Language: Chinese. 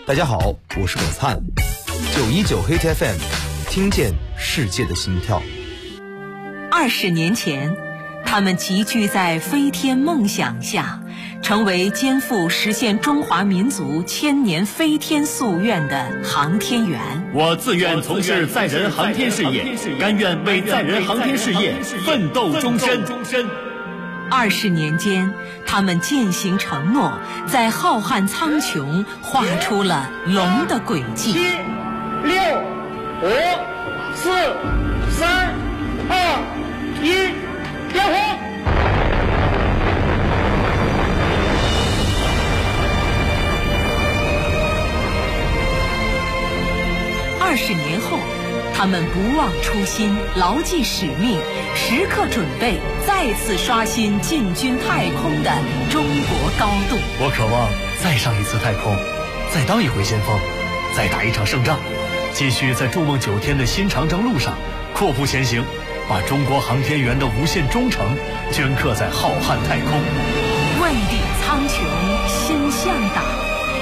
大家好，我是葛灿，919 Hit FM， 听见世界的心跳。 20年前，他们集聚在飞天梦想下，成为肩负实现中华民族千年飞天夙愿的航天员。 我自愿从事载人航天事业，甘愿为载人航天事业奋斗终身。 20年间，他们践行承诺，在浩瀚苍穹画出了龙的轨迹。7、 6、5、4、3、2、1，点火 ！20年后，他们不忘初心，牢记使命，时刻准备再次刷新进军太空的中国高度。 我渴望再上一次太空，再当一回先锋，再打一场胜仗，继续在筑梦9天的新长征路上阔步前行，把中国航天员的无限忠诚镌刻在浩瀚太空。 问鼎苍穹，心向党。